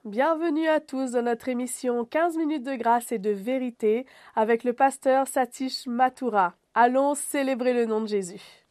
Bienvenue à tous dans notre émission 15 minutes de grâce et de vérité avec le pasteur Satish Mathura. Allons célébrer le nom de Jésus.